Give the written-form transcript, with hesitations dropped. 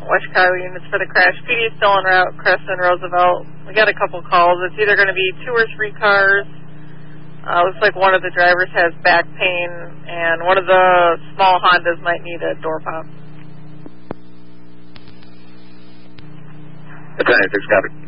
West Chicago units for the crash. PD is still en route, Crescent, Roosevelt. We got a couple calls. It's either going to be 2 or 3 cars. Looks like one of the drivers has back pain, and one of the small Hondas might need a door pop. Okay, 6 copy.